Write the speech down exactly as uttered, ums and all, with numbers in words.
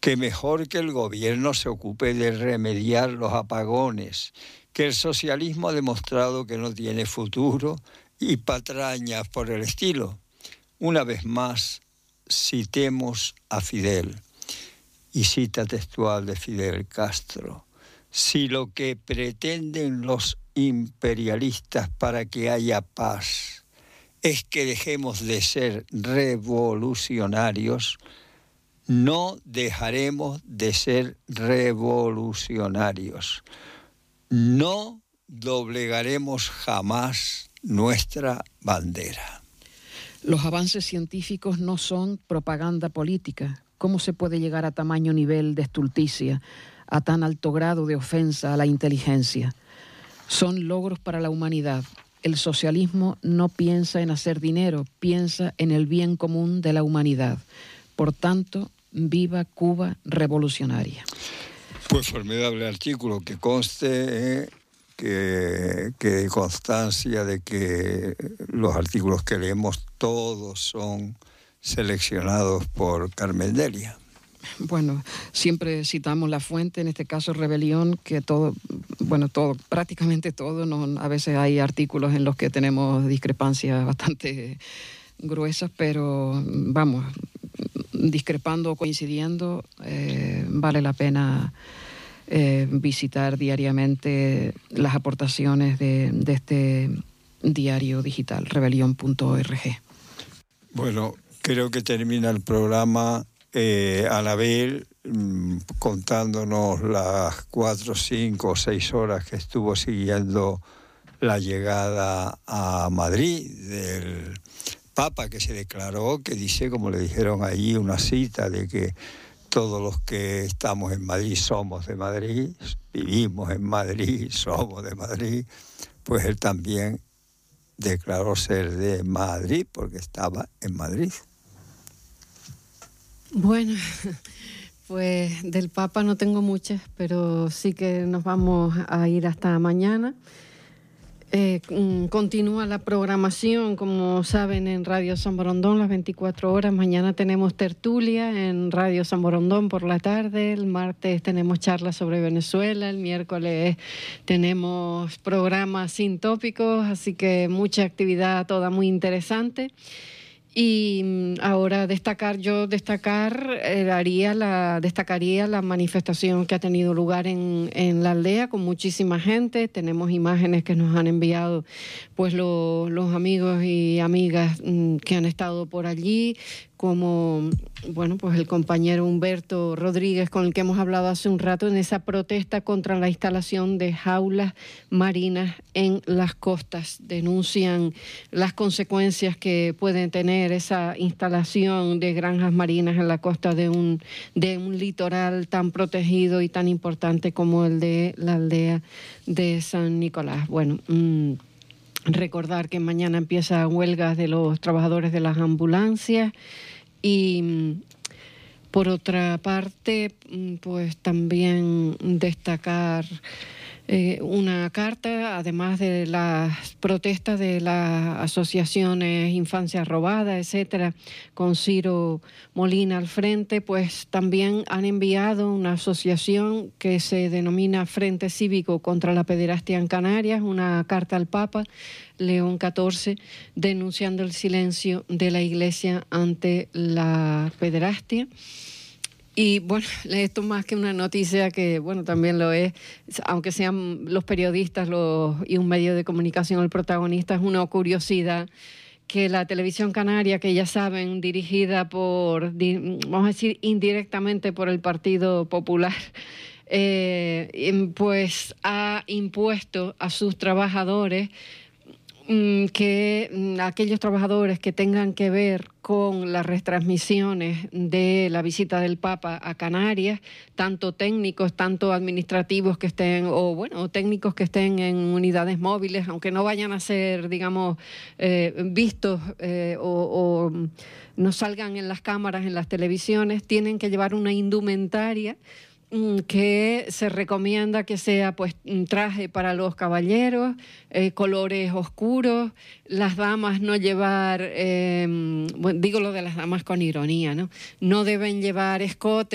que mejor que el gobierno se ocupe de remediar los apagones, que el socialismo ha demostrado que no tiene futuro y patrañas por el estilo. Una vez más, citemos a Fidel, y cita textual de Fidel Castro: si lo que pretenden los imperialistas para que haya paz es que dejemos de ser revolucionarios, no dejaremos de ser revolucionarios. No doblegaremos jamás nuestra bandera. Los avances científicos no son propaganda política. ¿Cómo se puede llegar a tamaño nivel de estulticia, a tan alto grado de ofensa a la inteligencia? Son logros para la humanidad. El socialismo no piensa en hacer dinero, piensa en el bien común de la humanidad. Por tanto, viva Cuba revolucionaria. Pues formidable artículo, que conste eh, que, que de constancia de que los artículos que leemos todos son seleccionados por Carmen Delia. Bueno, siempre citamos la fuente, en este caso Rebelión, que todo, bueno, todo, prácticamente todo, no, a veces hay artículos en los que tenemos discrepancias bastante gruesas, pero vamos, discrepando o coincidiendo, eh, vale la pena eh, visitar diariamente las aportaciones de, de este diario digital, rebelión punto org. Bueno, creo que termina el programa eh, Anabel mmm, contándonos las cuatro, cinco o seis horas que estuvo siguiendo la llegada a Madrid del Papa, que se declaró, que dice, como le dijeron allí, una cita de que todos los que estamos en Madrid somos de Madrid, vivimos en Madrid, somos de Madrid. Pues él también declaró ser de Madrid porque estaba en Madrid. Bueno, pues del Papa no tengo muchas, pero sí que nos vamos a ir hasta mañana. Eh, continúa la programación, como saben, en Radio San Borondón las veinticuatro horas. Mañana tenemos tertulia en Radio San Borondón por la tarde. El martes tenemos charlas sobre Venezuela. El miércoles tenemos programas sin tópicos, así que mucha actividad, toda muy interesante. Y ahora destacar, yo destacar, eh, haría la, destacaría la manifestación que ha tenido lugar en, en la aldea con muchísima gente. Tenemos imágenes que nos han enviado pues lo, los amigos y amigas mm, que han estado por allí, como bueno, pues el compañero Humberto Rodríguez, con el que hemos hablado hace un rato, en esa protesta contra la instalación de jaulas marinas en las costas. Denuncian las consecuencias que pueden tener esa instalación de granjas marinas en la costa de un, de un litoral tan protegido y tan importante como el de la aldea de San Nicolás. Bueno, mmm, recordar que mañana empieza huelgas de los trabajadores de las ambulancias y, por otra parte, pues también destacar eh, una carta, además de las protestas de las asociaciones Infancia Robada, etcétera, con Ciro Molina al frente, pues también han enviado una asociación que se denomina Frente Cívico contra la Pederastia en Canarias, una carta al Papa León catorce, denunciando el silencio de la Iglesia ante la pederastia. Y bueno, esto más que una noticia, que bueno, también lo es, aunque sean los periodistas los, y un medio de comunicación el protagonista, es una curiosidad que la televisión canaria, que ya saben, dirigida por, vamos a decir, indirectamente por el Partido Popular, eh, pues ha impuesto a sus trabajadores que aquellos trabajadores que tengan que ver con las retransmisiones de la visita del Papa a Canarias, tanto técnicos, tanto administrativos que estén, o bueno, técnicos que estén en unidades móviles, aunque no vayan a ser, digamos, eh, vistos eh, o, o no salgan en las cámaras, en las televisiones, tienen que llevar una indumentaria que se recomienda que sea pues un traje para los caballeros, eh, colores oscuros, las damas no llevar, eh, bueno, digo lo de las damas con ironía, ¿no? No deben llevar escote